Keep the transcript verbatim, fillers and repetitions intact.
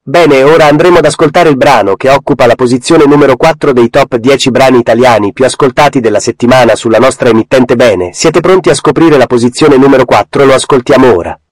Bene, ora andremo ad ascoltare il brano che occupa la posizione numero quattro dei top dieci brani italiani più ascoltati della settimana sulla nostra emittente. Bene, siete pronti a scoprire la posizione numero quattro? Lo ascoltiamo ora.